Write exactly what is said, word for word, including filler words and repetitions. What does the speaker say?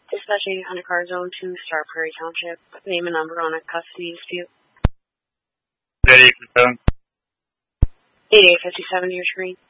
Dispatching Undercar Zone to Star Prairie Township. Name and number on a custody dispute. eight eight fifty-seven. eight eight five seven to your screen.